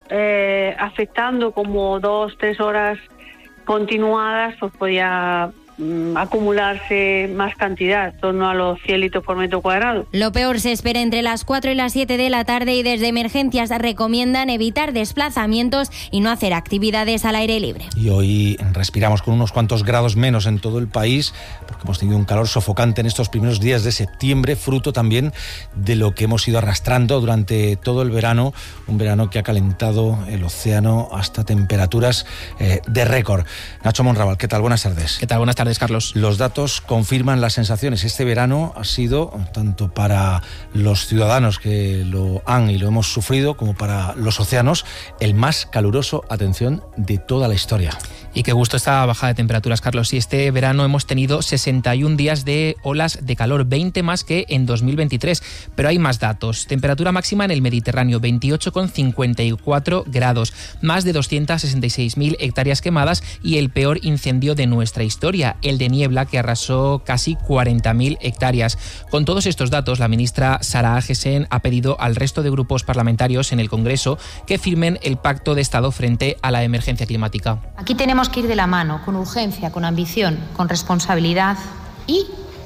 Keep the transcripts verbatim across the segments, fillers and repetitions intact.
eh, afectando como dos, tres horas continuadas, pues podía mm, acumularse más cantidad, en torno a los cien litros por metro cuadrado. Lo peor se espera entre las cuatro y las siete de la tarde y desde emergencias recomiendan evitar desplazamientos y no hacer actividades al aire libre. Y hoy respiramos con unos cuantos grados menos en todo el país, porque hemos tenido un calor sofocante en estos primeros días de septiembre, fruto también de lo que hemos ido arrastrando durante todo el verano, un verano que ha calentado el océano hasta temperaturas eh, de récord. Nacho Monraval, ¿qué tal? Buenas tardes. ¿Qué tal? Buenas tardes, Carlos. Los datos confirman las sensaciones. Este verano ha sido, tanto para los ciudadanos que lo han y lo hemos sufrido, como para los océanos, el más caluroso, atención, de toda la historia. Y qué gusto esta bajada de temperaturas, Carlos. Y este verano hemos tenido sesenta y un días de olas de calor, veinte más que en dos mil veintitrés. Pero hay más datos. Temperatura máxima en el Mediterráneo, veintiocho coma cincuenta y cuatro grados, más de doscientas sesenta y seis mil hectáreas quemadas y el peor incendio de nuestra historia, el de Niebla, que arrasó casi cuarenta mil hectáreas. Con todos estos datos, la ministra Sara Agesen ha pedido al resto de grupos parlamentarios en el Congreso que firmen el Pacto de Estado frente a la emergencia climática. Aquí tenemos que ir de la mano, con urgencia, con ambición, con responsabilidad y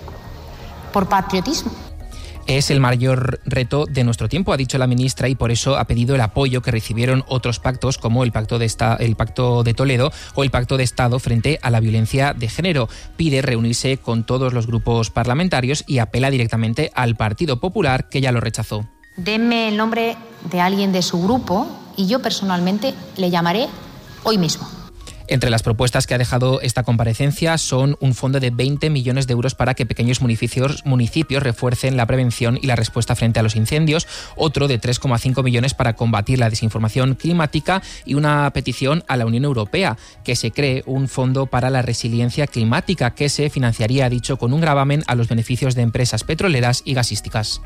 por patriotismo. Es el mayor reto de nuestro tiempo, ha dicho la ministra, y por eso ha pedido el apoyo que recibieron otros pactos como el Pacto de, Esta- el Pacto de Toledo o el Pacto de Estado frente a la violencia de género. Pide reunirse con todos los grupos parlamentarios y apela directamente al Partido Popular, que ya lo rechazó. Denme el nombre de alguien de su grupo y yo personalmente le llamaré hoy mismo. Entre las propuestas que ha dejado esta comparecencia son un fondo de veinte millones de euros para que pequeños municipios, municipios refuercen la prevención y la respuesta frente a los incendios, otro de tres coma cinco millones para combatir la desinformación climática y una petición a la Unión Europea que se cree un fondo para la resiliencia climática que se financiaría, ha dicho, con un gravamen a los beneficios de empresas petroleras y gasísticas.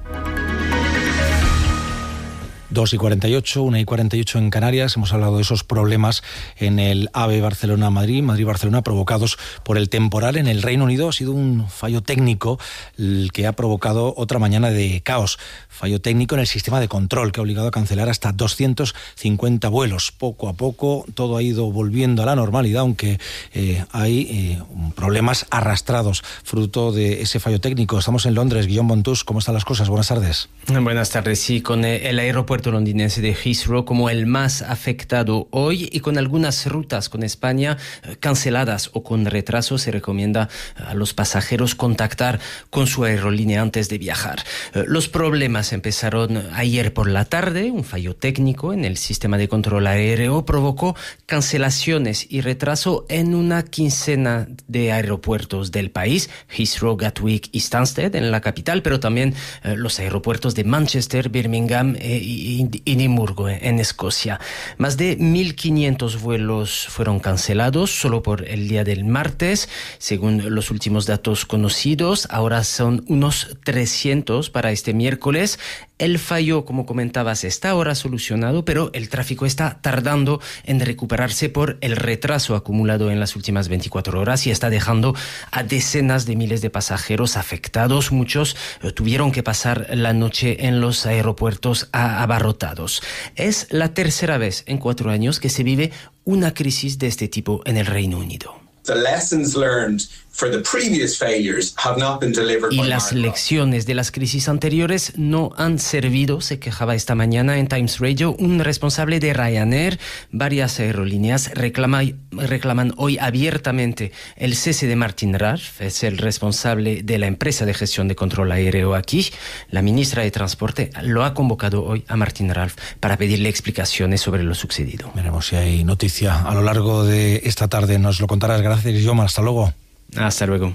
dos y cuarenta y ocho, una y cuarenta y ocho en Canarias. Hemos hablado de esos problemas en el AVE Barcelona-Madrid, Madrid-Barcelona, provocados por el temporal en el Reino Unido. Ha sido un fallo técnico el que ha provocado otra mañana de caos. Fallo técnico en el sistema de control que ha obligado a cancelar hasta doscientos cincuenta vuelos. Poco a poco todo ha ido volviendo a la normalidad, aunque eh, hay eh, problemas arrastrados fruto de ese fallo técnico. Estamos en Londres. Guillaume Bontus, ¿cómo están las cosas? Buenas tardes. Buenas tardes. Sí, con el aeropuerto londinense de Heathrow como el más afectado hoy y con algunas rutas con España canceladas o con retraso, se recomienda a los pasajeros contactar con su aerolínea antes de viajar. Los problemas empezaron ayer por la tarde. Un fallo técnico en el sistema de control aéreo provocó cancelaciones y retraso en una quincena de aeropuertos del país: Heathrow, Gatwick y Stansted en la capital, pero también eh, los aeropuertos de Manchester, Birmingham eh, y Edimburgo en Escocia. Más de mil quinientos vuelos fueron cancelados solo por el día del martes, según los últimos datos conocidos. Ahora son unos trescientos para este miércoles. El fallo, como comentabas, está ahora solucionado, pero el tráfico está tardando en recuperarse por el retraso acumulado en las últimas veinticuatro horas y está dejando a decenas de miles de pasajeros afectados. Muchos eh, tuvieron que pasar la noche en los aeropuertos abarrotados. Es la tercera vez en cuatro años que se vive una crisis de este tipo en el Reino Unido. The lessons learned for the previous failures have not been delivered Y by las Mark. lecciones de las crisis anteriores no han servido, se quejaba esta mañana en Times Radio un responsable de Ryanair. Varias aerolíneas reclama, reclaman hoy abiertamente el cese de Martin Ralph, es el responsable de la empresa de gestión de control aéreo aquí. La ministra de Transporte lo ha convocado hoy a Martin Ralph para pedirle explicaciones sobre lo sucedido. Veremos si hay noticia a lo largo de esta tarde. Nos lo contarás. Gracias, Guillaume. Hasta luego. Hasta luego.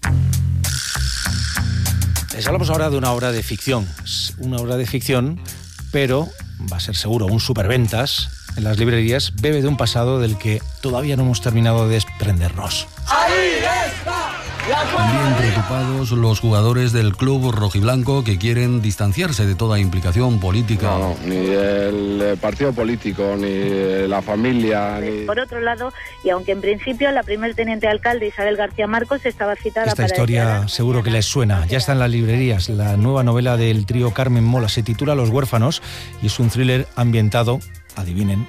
Les hablamos ahora de una obra de ficción. Es una obra de ficción, pero va a ser seguro un superventas en las librerías. Bebe de un pasado del que todavía no hemos terminado de desprendernos. ¡Ahí está! También preocupados los jugadores del club rojiblanco que quieren distanciarse de toda implicación política. No, no, ni el partido político, ni la familia. Ni... Por otro lado, y aunque en principio la primer teniente alcalde Isabel García Marcos estaba citada Esta para... Esta historia seguro que les suena. Ya está en las librerías. La nueva novela del trío Carmen Mola se titula Los huérfanos y es un thriller ambientado, adivinen,